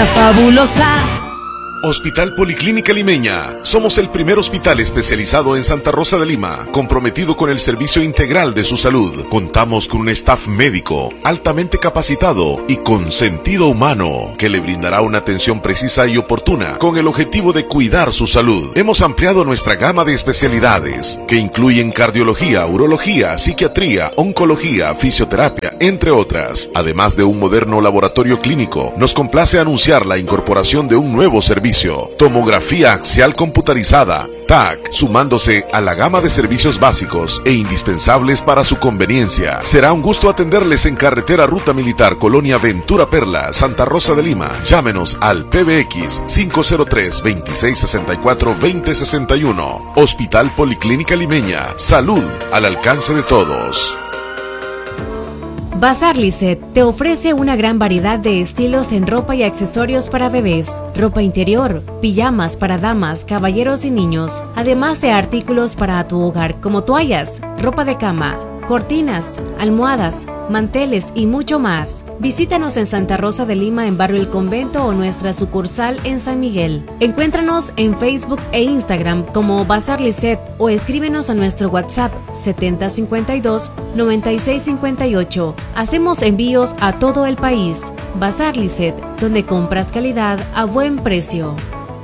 vida fabulosa. Hospital Policlínica Limeña. Somos el primer hospital especializado en Santa Rosa de Lima, comprometido con el servicio integral de su salud. Contamos con un staff médico altamente capacitado y con sentido humano, que le brindará una atención precisa y oportuna con el objetivo de cuidar su salud. Hemos ampliado nuestra gama de especialidades, que incluyen cardiología, urología, psiquiatría, oncología, fisioterapia, entre otras. Además de un moderno laboratorio clínico, nos complace anunciar la incorporación de un nuevo servicio: tomografía axial computarizada, TAC, sumándose a la gama de servicios básicos e indispensables para su conveniencia. Será un gusto atenderles en carretera Ruta Militar, Colonia Ventura Perla, Santa Rosa de Lima. Llámenos al PBX 503-2664-2061. Hospital Policlínica Limeña. Salud al alcance de todos. Bazar Lisset te ofrece una gran variedad de estilos en ropa y accesorios para bebés, ropa interior, pijamas para damas, caballeros y niños, además de artículos para tu hogar como toallas, ropa de cama, cortinas, almohadas, manteles y mucho más. Visítanos en Santa Rosa de Lima, en Barrio El Convento, o nuestra sucursal en San Miguel. Encuéntranos en Facebook e Instagram como Bazar Lisset, o escríbenos a nuestro WhatsApp 7052-9658. Hacemos envíos a todo el país. Bazar Lisset, donde compras calidad a buen precio.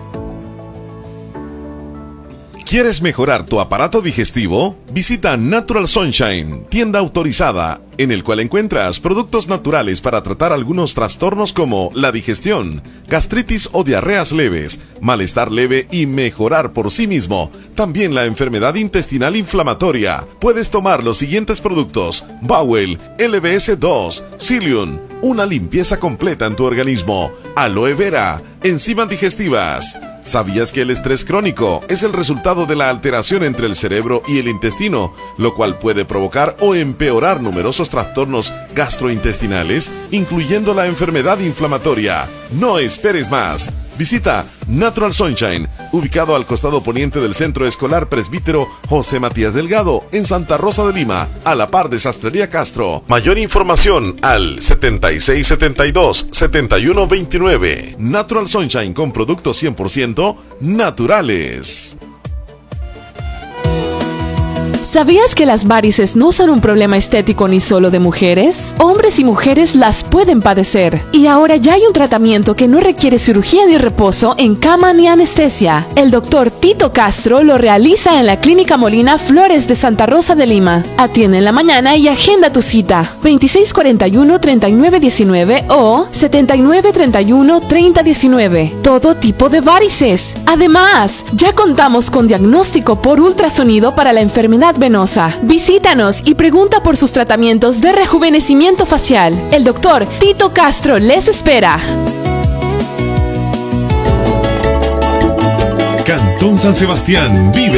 ¿Quieres mejorar tu aparato digestivo? Visita Natural Sunshine, tienda autorizada, en el cual encuentras productos naturales para tratar algunos trastornos como la digestión, gastritis o diarreas leves, malestar leve y mejorar por sí mismo. También la enfermedad intestinal inflamatoria. Puedes tomar los siguientes productos: Bowel, LBS2, Psyllium, una limpieza completa en tu organismo, aloe vera, enzimas digestivas. ¿Sabías que el estrés crónico es el resultado de la alteración entre el cerebro y el intestino, lo cual puede provocar o empeorar numerosos trastornos gastrointestinales, incluyendo la enfermedad inflamatoria? No esperes más. Visita Natural Sunshine, ubicado al costado poniente del Centro Escolar Presbítero José Matías Delgado, en Santa Rosa de Lima, a la par de Sastrería Castro. Mayor información al 7672-7129. Natural Sunshine, con productos 100% naturales. ¿Sabías que las varices no son un problema estético ni solo de mujeres? Hombres y mujeres las pueden padecer. Y ahora ya hay un tratamiento que no requiere cirugía ni reposo en cama ni anestesia. El doctor Tito Castro lo realiza en la Clínica Molina Flores de Santa Rosa de Lima. Atiende en la mañana y agenda tu cita. 2641-3919 o 7931-3019. Todo tipo de varices. Además, ya contamos con diagnóstico por ultrasonido para la enfermedad venosa. Visítanos y pregunta por sus tratamientos de rejuvenecimiento facial. El doctor Tito Castro les espera. Cantón San Sebastián vive